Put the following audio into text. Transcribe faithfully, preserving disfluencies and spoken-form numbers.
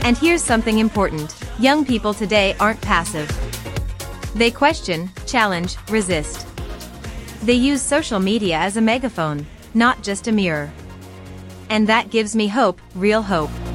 And here's something important. Young people today aren't passive. They question, challenge, resist. They use social media as a megaphone, not just a mirror. And that gives me hope, real hope.